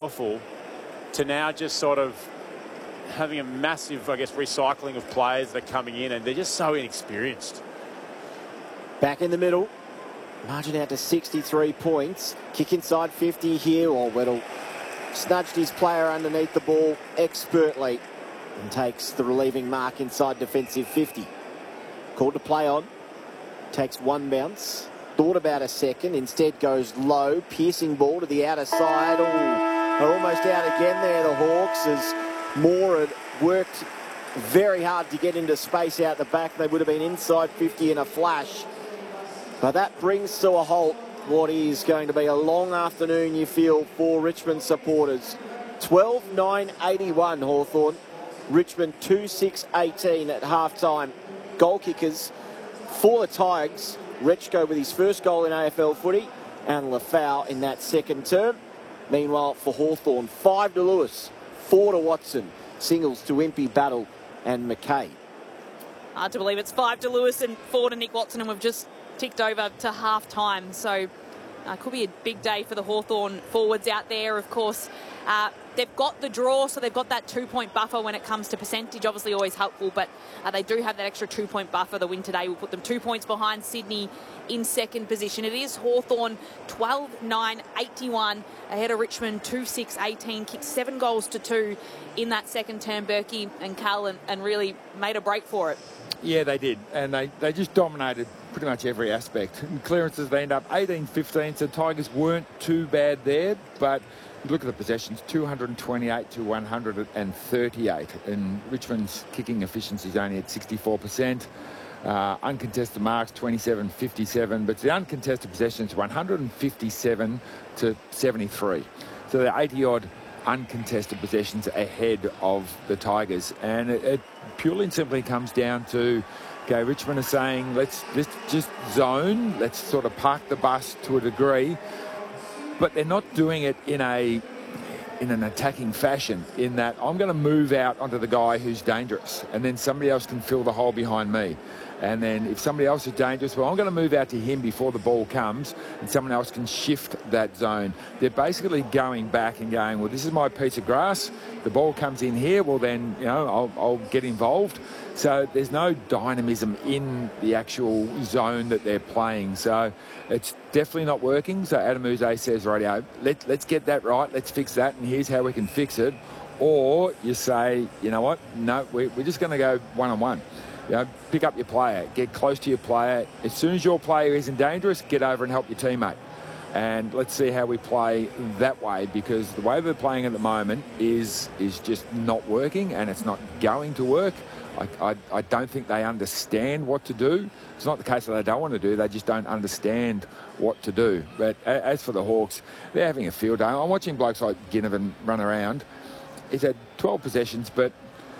colourful to now just sort of having a massive, I guess, recycling of players that are coming in, and they're just so inexperienced. Back in the middle. Margin out to 63 points. Kick inside 50 here. Weddle snudged his player underneath the ball expertly and takes the relieving mark inside defensive 50. Called to play on. Takes one bounce. Thought about a second. Instead goes low. Piercing ball to the outer side. They're almost out again there, the Hawks, as Moore had worked very hard to get into space out the back. They would have been inside 50 in a flash. But that brings to a halt what is going to be a long afternoon, you feel, for Richmond supporters. 12-9-81 Hawthorn. Richmond 2-6-18 at half-time. Goal kickers for the Tigers. Rechko with his first goal in AFL footy, and Lafau in that second term. Meanwhile, for Hawthorn, 5 to Lewis, 4 to Watson, singles to Impey, Battle and McKay. Hard to believe it's 5 to Lewis and 4 to Nick Watson, and we've just ticked over to half-time. So could be a big day for the Hawthorn forwards out there. Of course, they've got the draw, so they've got that 2-point buffer when it comes to percentage. Obviously always helpful, but they do have that extra 2-point buffer. The win today will put them 2 points behind Sydney in second position. It is Hawthorn 12-9-81 ahead of Richmond 2-6-18. Kicked 7 goals to 2 in that second term, Berkey and Cal, and really made a break for it. Yeah, they did, and they just dominated pretty much every aspect. And clearances, they end up 18-15, so Tigers weren't too bad there, but look at the possessions, 228 to 138, and Richmond's kicking efficiency is only at 64%. Uncontested marks, 27-57, but the uncontested possessions, 157 to 73. So they're 80-odd uncontested possessions ahead of the Tigers, and it purely and simply comes down to, okay, Richmond are saying, let's just zone, let's sort of park the bus to a degree, but they're not doing it in an attacking fashion, in that I'm going to move out onto the guy who's dangerous, and then somebody else can fill the hole behind me. And then if somebody else is dangerous, well, I'm going to move out to him before the ball comes, and someone else can shift that zone. They're basically going back and going, well, this is my piece of grass. The ball comes in here, well, then, you know, I'll get involved. So there's no dynamism in the actual zone that they're playing. So it's definitely not working. So Adam Uze says, radio, let's get that right. Let's fix that, and here's how we can fix it. Or you say, you know what? No, we're just going to go one-on-one. You know, pick up your player, get close to your player. As soon as your player isn't dangerous, get over and help your teammate. And let's see how we play that way, because the way they're playing at the moment is just not working, and it's not going to work. I don't think they understand what to do. It's not the case that they don't want to do, they just don't understand what to do. But as for the Hawks, they're having a field day. I'm watching blokes like Ginnivan run around. He's had 12 possessions, but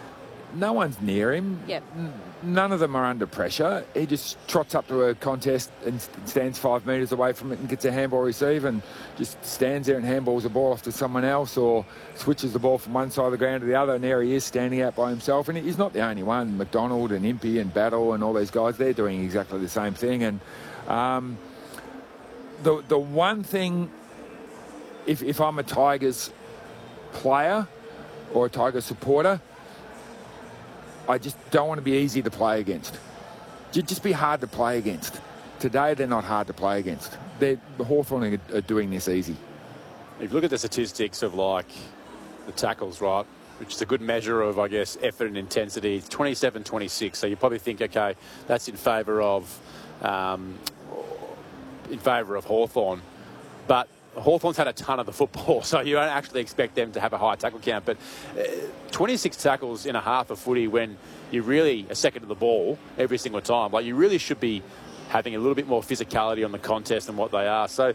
no one's near him. Yep. None of them are under pressure. He just trots up to a contest and stands 5 metres away from it and gets a handball receive and just stands there and handballs the ball off to someone else, or switches the ball from one side of the ground to the other, and there he is standing out by himself. And he's not the only one. McDonald and Impey and Battle and all these guys, they're doing exactly the same thing. And the one thing, if I'm a Tigers player or a Tigers supporter, I just don't want to be easy to play against. Just be hard to play against. Today, they're not hard to play against. The Hawthorn are doing this easy. If you look at the statistics of, like, the tackles, right, which is a good measure of, I guess, effort and intensity, it's 27-26. So you probably think, okay, that's in favour of Hawthorn. But Hawthorn's had a ton of the football, so you don't actually expect them to have a high tackle count. But 26 tackles in a half of footy when you really are second to the ball every single time. Like, you really should be having a little bit more physicality on the contest than what they are. So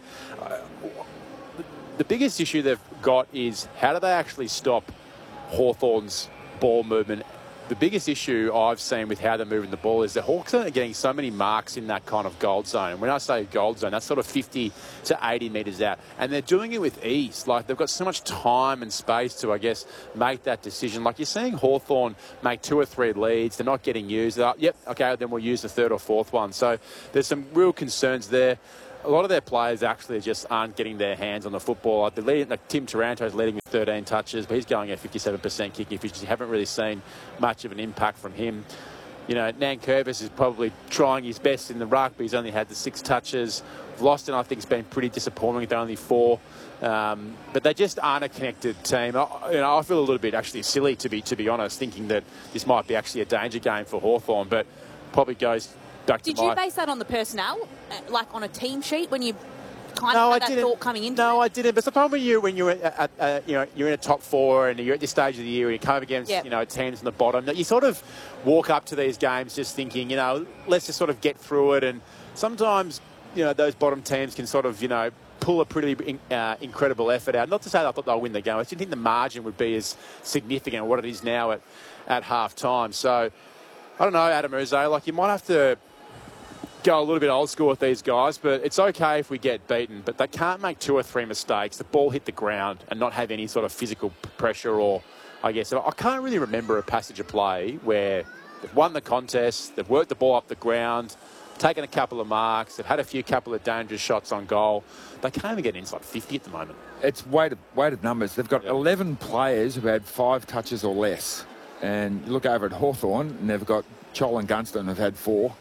the biggest issue they've got is, how do they actually stop Hawthorn's ball movement? The biggest issue I've seen with how they're moving the ball is the Hawks are getting so many marks in that kind of gold zone. When I say gold zone, that's sort of 50 to 80 metres out. And they're doing it with ease. Like, they've got so much time and space to, I guess, make that decision. Like, you're seeing Hawthorn make 2 or 3 leads. They're not getting used. They're like, yep, okay, then we'll use the third or fourth one. So there's some real concerns there. a lot of their players actually just aren't getting their hands on the football. Like Tim Taranto's leading with 13 touches, but he's going at 57% kicking efficiency. Haven't really seen much of an impact from him. You know, Nankervis is probably trying his best in the ruck, but he's only had the 6 touches. Vlosten, I think, has been pretty disappointing with only 4. But they just aren't a connected team. I feel a little bit actually silly, to be honest, thinking that this might be actually a danger game for Hawthorn, but probably goes back to Did you base that on the personnel, like on a team sheet, when you kind No, of I had that didn't. thought coming into No, it? I didn't. But sometimes when you're you're in a top 4 and you're at this stage of the year and you come up against teams on the bottom, you sort of walk up to these games just thinking, let's just sort of get through it. And sometimes those bottom teams can sort of pull a pretty incredible effort out. Not to say that I thought they'll win the game. I just didn't think the margin would be as significant as what it is now at half time. So I don't know, Adam Uze, like you might have to go a little bit old school with these guys, but it's okay if we get beaten, but they can't make 2 or 3 mistakes, the ball hit the ground and not have any sort of physical pressure. Or I can't really remember a passage of play where they've won the contest, they've worked the ball up the ground, taken a couple of marks, they've had a couple of dangerous shots on goal. They can't even get inside 50 at the moment. It's weighted numbers. They've got 11 players who had 5 touches or less. And you look over at Hawthorn, and they've got Chol and Gunston have had 4.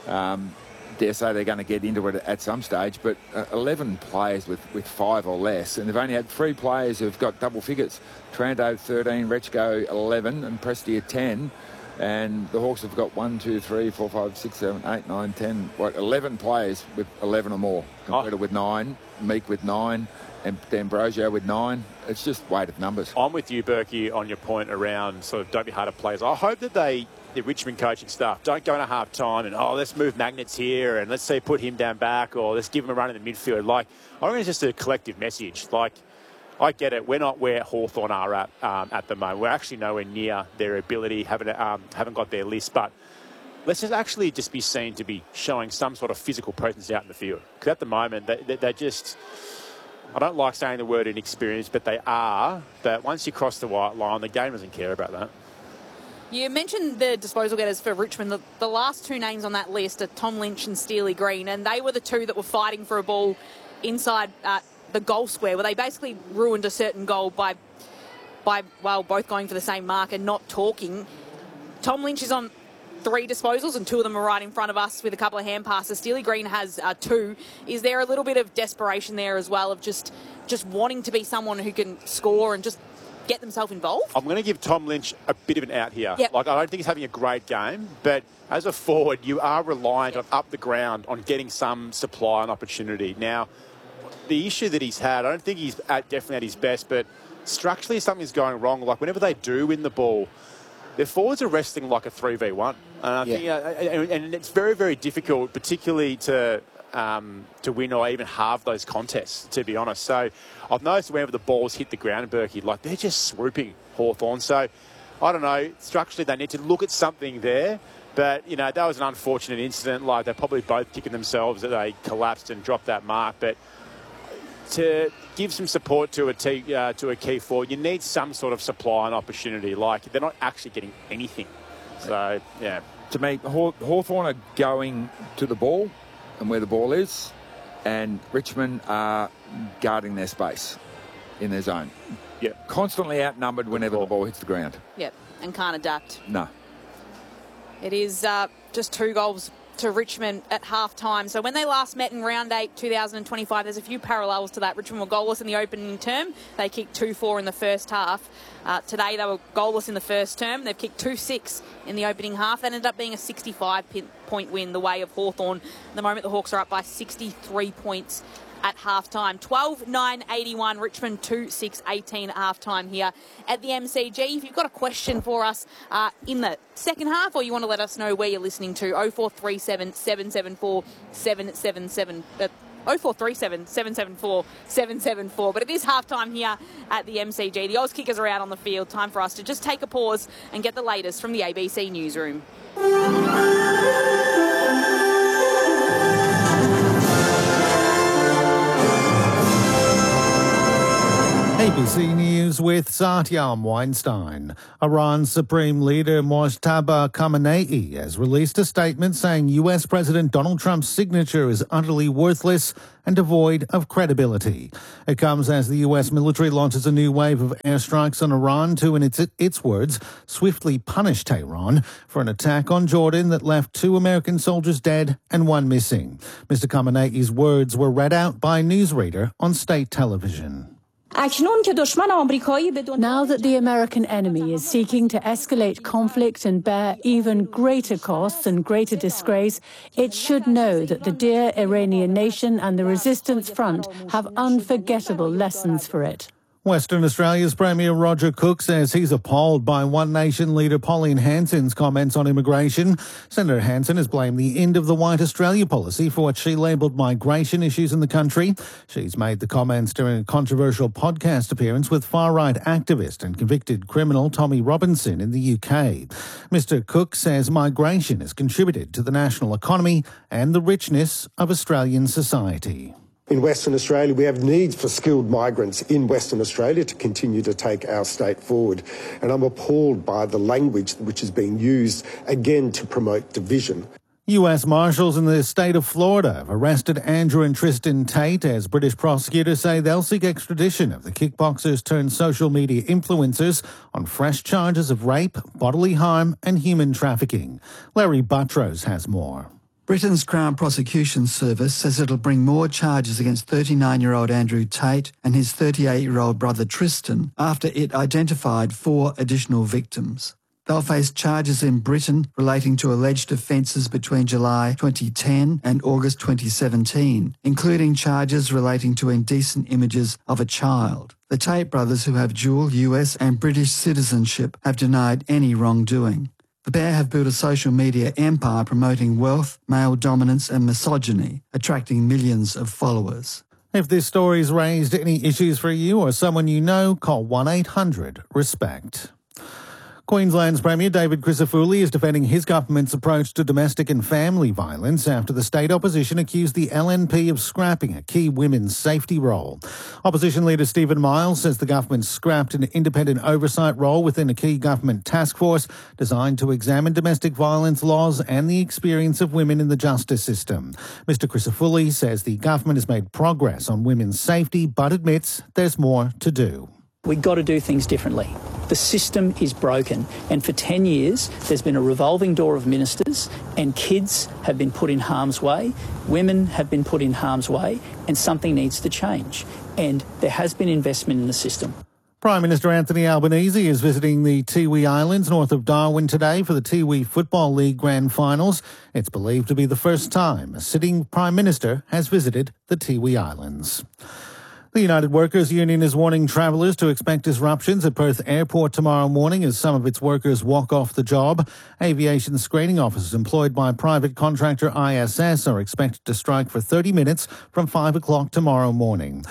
Dare say they're going to get into it at some stage, but 11 players with 5 or less, and they've only had 3 players who've got double figures. Taranto 13, Rechko 11, and Prestia 10. And the Hawks have got 1, 2, 3, 4, 5, 6, 7, 8, 9, 10, 11 players with 11 or more. Completa with 9, Meek with 9, and D'Ambrosio with 9. It's just weighted numbers. I'm with you, Berkey, on your point around sort of don't be hard to players. I hope that the Richmond coaching staff don't go into half time and, let's move Magnets here and let's say put him down back or let's give him a run in the midfield. Like, I think it's just a collective message. Like, I get it. We're not where Hawthorn are at the moment. We're actually nowhere near their ability, haven't got their list. But let's just be seen to be showing some sort of physical presence out in the field. Because at the moment, they're just... I don't like saying the word inexperienced, but they are. But once you cross the white line, the game doesn't care about that. You mentioned the disposal getters for Richmond. The last 2 names on that list are Tom Lynch and Steely Green, and they were the 2 that were fighting for a ball inside the goal square, where they basically ruined a certain goal by both going for the same mark and not talking. Tom Lynch is on 3 disposals, and 2 of them are right in front of us with a couple of hand passes. Steely Green has 2. Is there a little bit of desperation there as well of just wanting to be someone who can score and just get themselves involved? I'm going to give Tom Lynch a bit of an out here. Yep. Like, I don't think he's having a great game, but as a forward, you are reliant on up the ground on getting some supply and opportunity. Now, the issue that he's had, I don't think he's definitely at his best, but structurally something's going wrong. Like, whenever they do win the ball, their forwards are wrestling like a 3v1. And it's very, very difficult, particularly to win or even halve those contests, to be honest. So I've noticed whenever the balls hit the ground, Berkey, like they're just swooping Hawthorn. So I don't know, structurally they need to look at something there. But, that was an unfortunate incident. Like, they're probably both kicking themselves that they collapsed and dropped that mark. But to give some support to a key forward, you need some sort of supply and opportunity. Like, they're not actually getting anything. So, yeah. To me, Hawthorn are going to the ball and where the ball is, and Richmond are guarding their space in their zone. Yeah. Constantly outnumbered whenever the ball hits the ground. Yep, and can't adapt. No. It is just 2 goals to Richmond at half-time. So when they last met in round 8, 2025, there's a few parallels to that. Richmond were goalless in the opening term. They kicked 2-4 in the first half. Today they were goalless in the first term. They've kicked 2-6 in the opening half. That ended up being a 65-point win the way of Hawthorn. At the moment, the Hawks are up by 63 points at half-time. 12-9-81, Richmond 2-6-18 at half-time here at the MCG. If you've got a question for us in the second half, or you want to let us know where you're listening to, 0437 774 777. 0437 774 774. But it is half-time here at the MCG. The Oz Kickers are out on the field. Time for us to just take a pause and get the latest from the ABC newsroom. Hey ABC News with Satyam Weinstein. Iran's Supreme Leader Mojtaba Khamenei has released a statement saying US President Donald Trump's signature is utterly worthless and devoid of credibility. It comes as the US military launches a new wave of airstrikes on Iran to, in its words, swiftly punish Tehran for an attack on Jordan that left 2 American soldiers dead and 1 missing. Mr. Khamenei's words were read out by a newsreader on state television. Now that the American enemy is seeking to escalate conflict and bear even greater costs and greater disgrace, it should know that the dear Iranian nation and the Resistance Front have unforgettable lessons for it. Western Australia's Premier Roger Cook says he's appalled by One Nation leader Pauline Hanson's comments on immigration. Senator Hanson has blamed the end of the White Australia policy for what she labelled migration issues in the country. She's made the comments during a controversial podcast appearance with far-right activist and convicted criminal Tommy Robinson in the UK. Mr Cook says migration has contributed to the national economy and the richness of Australian society. In Western Australia, we have needs for skilled migrants in Western Australia to continue to take our state forward. And I'm appalled by the language which is being used, again, to promote division. US Marshals in the state of Florida have arrested Andrew and Tristan Tate as British prosecutors say they'll seek extradition of the kickboxers turned social media influencers on fresh charges of rape, bodily harm and human trafficking. Larry Buttrose has more. Britain's Crown Prosecution Service says it'll bring more charges against 39-year-old Andrew Tate and his 38-year-old brother Tristan after it identified 4 additional victims. They'll face charges in Britain relating to alleged offences between July 2010 and August 2017, including charges relating to indecent images of a child. The Tate brothers, who have dual US and British citizenship, have denied any wrongdoing. The pair have built a social media empire promoting wealth, male dominance and misogyny, attracting millions of followers. If this story's raised any issues for you or someone you know, call 1-800-RESPECT. Queensland's Premier David Crisafulli is defending his government's approach to domestic and family violence after the state opposition accused the LNP of scrapping a key women's safety role. Opposition leader Stephen Miles says the government scrapped an independent oversight role within a key government task force designed to examine domestic violence laws and the experience of women in the justice system. Mr Crisafulli says the government has made progress on women's safety but admits there's more to do. We've got to do things differently. The system is broken, and for 10 years there's been a revolving door of ministers, and kids have been put in harm's way, women have been put in harm's way, and something needs to change. And there has been investment in the system. Prime Minister Anthony Albanese is visiting the Tiwi Islands north of Darwin today for the Tiwi Football League Grand Finals. It's believed to be the first time a sitting Prime Minister has visited the Tiwi Islands. The United Workers Union is warning travellers to expect disruptions at Perth Airport tomorrow morning as some of its workers walk off the job. Aviation screening officers employed by private contractor ISS are expected to strike for 30 minutes from 5 o'clock tomorrow morning.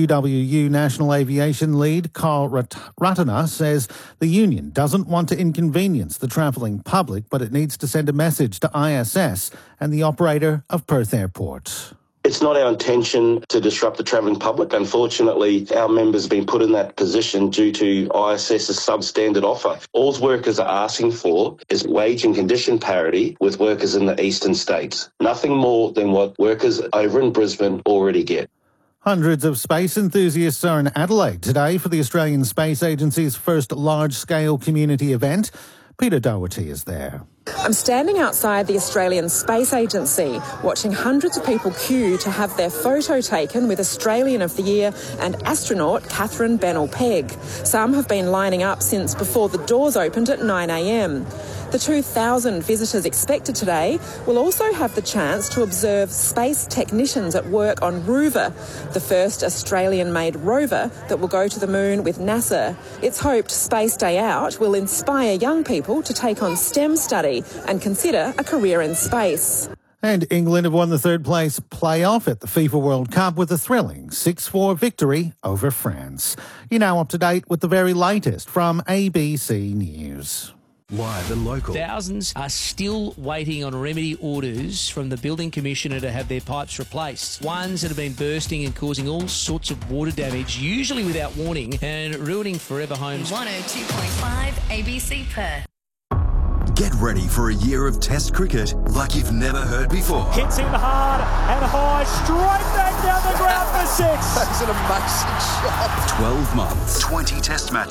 UWU National Aviation Lead Carl Ratana says the union doesn't want to inconvenience the travelling public, but it needs to send a message to ISS and the operator of Perth Airport. It's not our intention to disrupt the travelling public. Unfortunately, our members have been put in that position due to ISS's substandard offer. All workers are asking for is wage and condition parity with workers in the eastern states. Nothing more than what workers over in Brisbane already get. Hundreds of space enthusiasts are in Adelaide today for the Australian Space Agency's first large-scale community event. Peter Doherty is there. I'm standing outside the Australian Space Agency, watching hundreds of people queue to have their photo taken with Australian of the Year and astronaut Catherine Bennell-Pegg. Some have been lining up since before the doors opened at 9 a.m. The 2,000 visitors expected today will also have the chance to observe space technicians at work on Rover, the first Australian-made rover that will go to the moon with NASA. It's hoped Space Day Out will inspire young people to take on STEM study and consider a career in space. And England have won the third place playoff at the FIFA World Cup with a thrilling 6-4 victory over France. You're now up to date with the very latest from ABC News. Live and local. Thousands are still waiting on remedy orders from the building commissioner to have their pipes replaced. Ones that have been bursting and causing all sorts of water damage, usually without warning, and ruining forever homes. 102.5 ABC Perth. Get ready for a year of Test cricket like you've never heard before. Hits him hard and high, straight back down the ground for 6. That's an amazing shot. 12 months, 20 Test matches.